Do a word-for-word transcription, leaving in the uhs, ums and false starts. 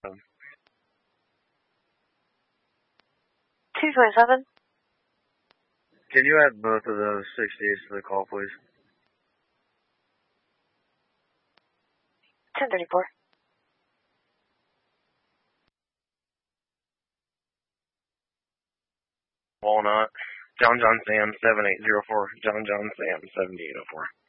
two twenty-seven. Can you add both of those sixty-eights to the call, please? ten thirty-four. Walnut. John John Sam seven eight zero four. John John Sam seventy-eight oh four.